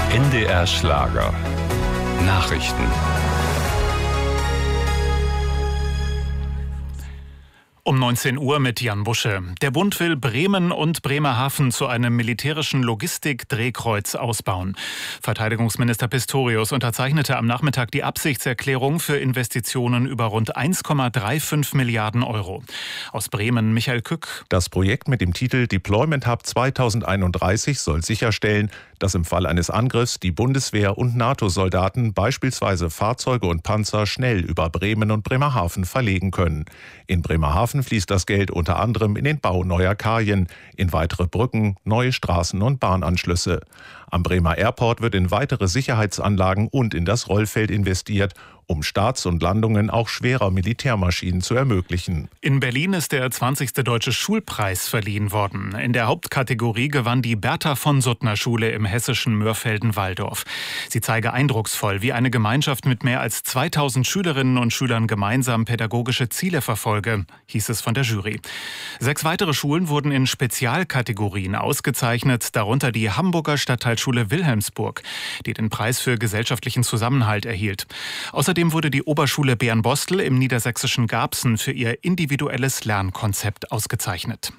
NDR Schlager. Nachrichten. Um 19 Uhr mit Jan Busche. Der Bund will Bremen und Bremerhaven zu einem militärischen Logistik-Drehkreuz ausbauen. Verteidigungsminister Pistorius unterzeichnete am Nachmittag die Absichtserklärung für Investitionen über rund 1,35 Milliarden Euro. Aus Bremen Michael Kück. Das Projekt mit dem Titel Deployment Hub 2031 soll sicherstellen, dass im Fall eines Angriffs die Bundeswehr und NATO-Soldaten beispielsweise Fahrzeuge und Panzer schnell über Bremen und Bremerhaven verlegen können. In Bremerhaven fließt das Geld unter anderem in den Bau neuer Kajen, in weitere Brücken, neue Straßen und Bahnanschlüsse. Am Bremer Airport wird in weitere Sicherheitsanlagen und in das Rollfeld investiert, um Starts und Landungen auch schwerer Militärmaschinen zu ermöglichen. In Berlin ist der 20. Deutsche Schulpreis verliehen worden. In der Hauptkategorie gewann die Bertha-von-Suttner-Schule im hessischen Mörfelden-Walldorf. Sie zeige eindrucksvoll, wie eine Gemeinschaft mit mehr als 2000 Schülerinnen und Schülern gemeinsam pädagogische Ziele verfolge, hieß es von der Jury. 6 weitere Schulen wurden in Spezialkategorien ausgezeichnet, darunter die Hamburger Stadtteilschule Wilhelmsburg, die den Preis für gesellschaftlichen Zusammenhalt erhielt. Außerdem wurde die Oberschule Bernbostel im niedersächsischen Garbsen für ihr individuelles Lernkonzept ausgezeichnet.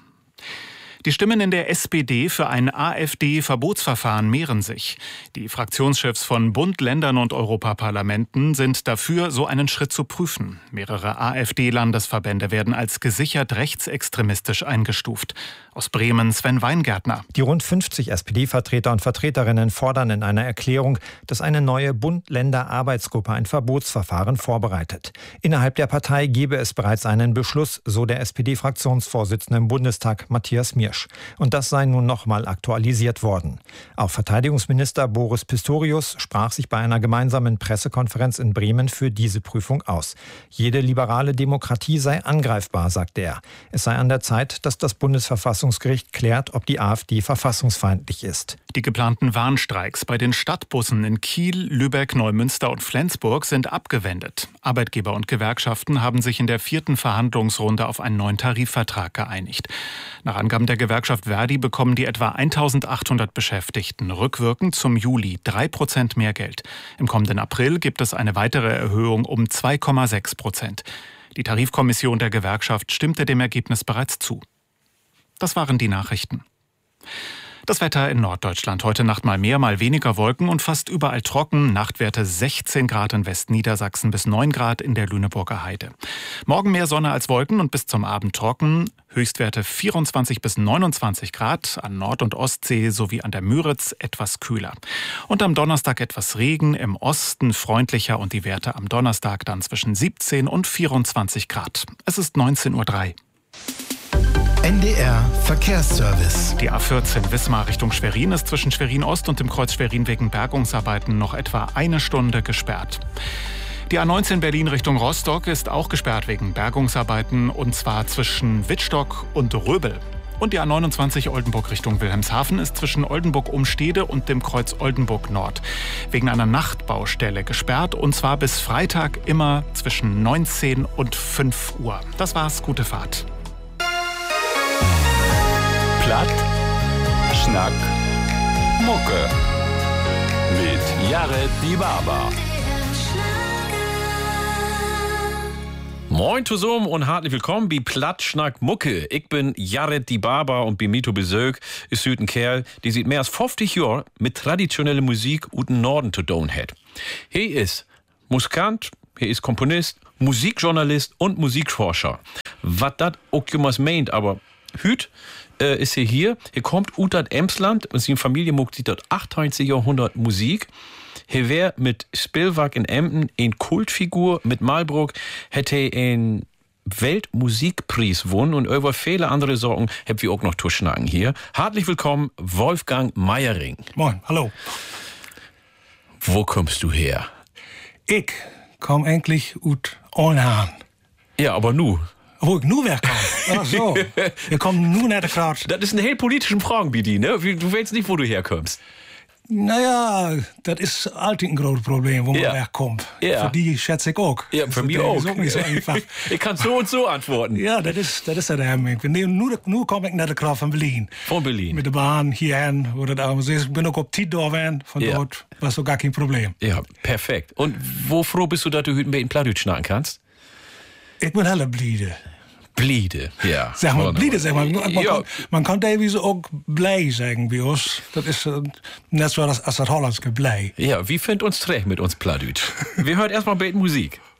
Die Stimmen in der SPD für ein AfD-Verbotsverfahren mehren sich. Die Fraktionschefs von Bund, Ländern und Europaparlamenten sind dafür, so einen Schritt zu prüfen. Mehrere AfD-Landesverbände werden als gesichert rechtsextremistisch eingestuft. Aus Bremen Sven Weingärtner. Die rund 50 SPD-Vertreter und Vertreterinnen fordern in einer Erklärung, dass eine neue Bund-Länder-Arbeitsgruppe ein Verbotsverfahren vorbereitet. Innerhalb der Partei gebe es bereits einen Beschluss, so der SPD-Fraktionsvorsitzende im Bundestag Matthias Miersch. Und das sei nun nochmal aktualisiert worden. Auch Verteidigungsminister Boris Pistorius sprach sich bei einer gemeinsamen Pressekonferenz in Bremen für diese Prüfung aus. Jede liberale Demokratie sei angreifbar, sagte er. Es sei an der Zeit, dass das Bundesverfassungsgericht klärt, ob die AfD verfassungsfeindlich ist. Die geplanten Warnstreiks bei den Stadtbussen in Kiel, Lübeck, Neumünster und Flensburg sind abgewendet. Arbeitgeber und Gewerkschaften haben sich in der 4. Verhandlungsrunde auf einen neuen Tarifvertrag geeinigt. Nach Angaben der Gewerkschaft Verdi bekommen die etwa 1800 Beschäftigten rückwirkend zum Juli 3% mehr Geld. Im kommenden April gibt es eine weitere Erhöhung um 2,6%. Die Tarifkommission der Gewerkschaft stimmte dem Ergebnis bereits zu. Das waren die Nachrichten. Das Wetter in Norddeutschland. Heute Nacht mal mehr, mal weniger Wolken und fast überall trocken. Nachtwerte 16 Grad in Westniedersachsen bis 9 Grad in der Lüneburger Heide. Morgen mehr Sonne als Wolken und bis zum Abend trocken. Höchstwerte 24 bis 29 Grad, an Nord- und Ostsee sowie an der Müritz etwas kühler. Und am Donnerstag etwas Regen, im Osten freundlicher und die Werte am Donnerstag dann zwischen 17 und 24 Grad. Es ist 19:03 Uhr. NDR Verkehrsservice. Die A14 Wismar Richtung Schwerin ist zwischen Schwerin Ost und dem Kreuz Schwerin wegen Bergungsarbeiten noch etwa eine Stunde gesperrt. Die A19 Berlin Richtung Rostock ist auch gesperrt wegen Bergungsarbeiten und zwar zwischen Wittstock und Röbel. Und die A29 Oldenburg Richtung Wilhelmshaven ist zwischen Oldenburg-Umstede und dem Kreuz Oldenburg Nord wegen einer Nachtbaustelle gesperrt und zwar bis Freitag immer zwischen 19 und 5 Uhr. Das war's, gute Fahrt. Platt, Schnack, Mucke. Mit Jared Die Barber. Moin zusammen und herzlich willkommen bei Platt, Schnack, Mucke. Ich bin Jared Die Barber und bei mir zu Besuch ist ein Kerl, der seit mehr als 50 Jahren mit traditioneller Musik aus dem Norden zu tun hat. Er ist Musikant, er ist Komponist, Musikjournalist und Musikforscher. Was das auch jemals meint, aber heute ist er hier. Er kommt aus dem Emsland und seine Familie macht seit 18. Jahrhundert Musik. Er wäre mit Spielwerk in Emden eine Kultfigur. Mit Malbrook hätte er einen Weltmusikpreis gewonnen und über viele andere Sorgen haben wir auch noch zu schnacken hier. Herzlich willkommen, Wolfgang Meiering. Moin, hallo. Wo kommst du her? Ich komm eigentlich aus Olnhaan. Ja, aber nu. Wo ich nu wegkomme? Ach so. Wir kommen nu nach der Kraut. Das ist eine heel politische Frage, Bidi, ne? Du weißt nicht, wo du herkommst. Naja, das ist altijd een groot probleem, wo man wegkommt. Ja. Für die schätze ich auch. Ja, für mich das auch. ist auch nicht so einfach. Ich kann so und so antworten. Ja, das ist das Hemming. Nu kom ik naar de kracht van Berlin. Von Berlin. Mit der Bahn hierhin, wo das alles ist. Ich bin auch auf Tijd da, von dort war so gar kein Problem. Ja, perfekt. Und wo froh bist du, dass du heute ein bisschen Plattdeutsch schnacken kannst? Ich bin helle bliede. Bliede, ja. Zeg maar, Wunderbar. bliede, zeg maar. Man kan tegenwoordig ook blij zeggen bij ons. Dat is net zoals als het Hollandse blij. Ja, wie findet uns recht mit uns Plattdeutsch? Wir hören erstmal ein bisschen Musik.